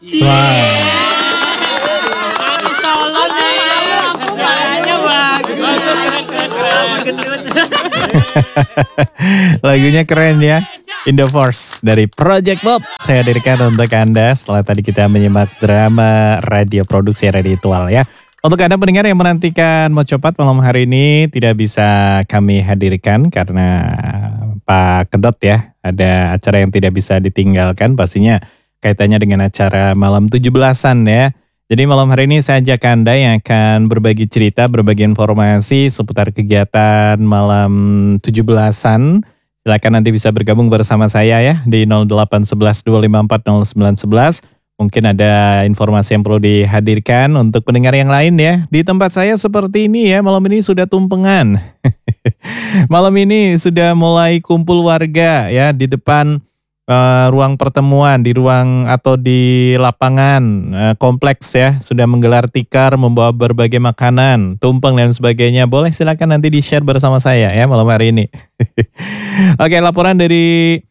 Wah. Mami Solo nih. Suaranya bagus. Gendut. Lagunya keren ya. In the Force dari Project Bob. Saya hadirkan untuk Anda setelah tadi kita menyimak drama radio produksi radioitual ya. Untuk Anda pendengar yang menantikan Mau Copat malam hari ini tidak bisa kami hadirkan karena Pak Kedot ya. Ada acara yang tidak bisa ditinggalkan pastinya kaitannya dengan acara malam 17-an ya. Jadi malam hari ini saya ajak Anda yang akan berbagi cerita, berbagi informasi seputar kegiatan malam 17-an. Silakan nanti bisa bergabung bersama saya ya di 0811 254 0911. Mungkin ada informasi yang perlu dihadirkan untuk pendengar yang lain ya. Di tempat saya seperti ini ya, malam ini sudah tumpengan. Malam ini sudah mulai kumpul warga ya di depan ruang pertemuan, di ruang atau di lapangan kompleks ya. Sudah menggelar tikar, membawa berbagai makanan, tumpeng dan sebagainya. Boleh silakan nanti di-share bersama saya ya malam hari ini. Oke, laporan dari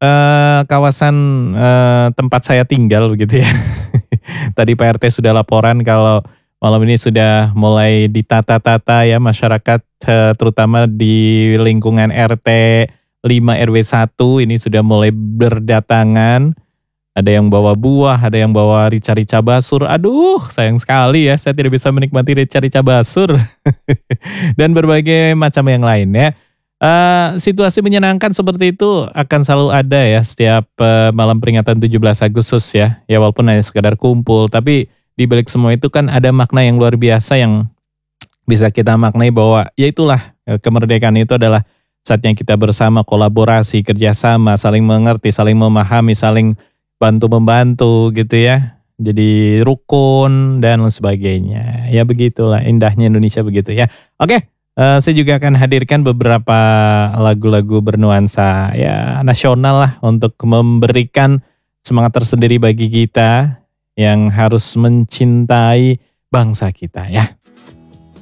kawasan tempat saya tinggal begitu ya. Tadi Pak RT sudah laporan kalau malam ini sudah mulai ditata-tata ya masyarakat terutama di lingkungan RT 5 RW 1 ini sudah mulai berdatangan. Ada yang bawa buah, ada yang bawa rica-rica basur. Aduh, sayang sekali ya saya tidak bisa menikmati rica-rica basur. Dan berbagai macam yang lain ya. Situasi menyenangkan seperti itu akan selalu ada ya setiap malam peringatan 17 Agustus ya. Ya walaupun hanya sekadar kumpul, tapi di balik semua itu kan ada makna yang luar biasa yang bisa kita maknai bahwa ya itulah kemerdekaan itu adalah saatnya kita bersama kolaborasi, kerjasama, saling mengerti, saling memahami, saling bantu-membantu gitu ya. Jadi rukun dan sebagainya. Ya begitulah indahnya Indonesia begitu ya. Oke. Saya juga akan hadirkan beberapa lagu-lagu bernuansa ya nasional lah untuk memberikan semangat tersendiri bagi kita yang harus mencintai bangsa kita ya.